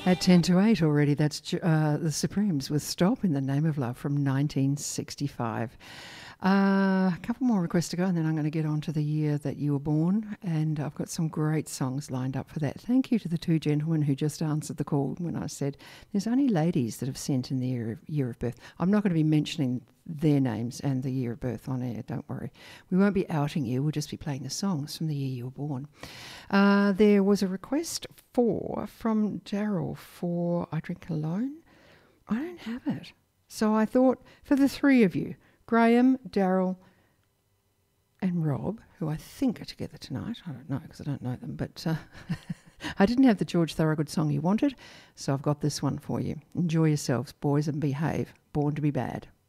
At 10 to 8 already, that's the Supremes with Stop in the Name of Love from 1965. A couple more requests to go and then I'm going to get on to the year that you were born, and I've got some great songs lined up for that. Thank you to the two gentlemen who just answered the call when I said there's only ladies that have sent in the year of birth. I'm not going to be mentioning their names and the year of birth on air, don't worry. We won't be outing you, we'll just be playing the songs from the year you were born. There was a request from Daryl for I Drink Alone. I don't have it. So I thought for the three of you, Graham, Daryl and Rob, who I think are together tonight. I don't know because I don't know them, but I didn't have the George Thorogood song you wanted, so I've got this one for you. Enjoy yourselves, boys, and behave. Born to be bad.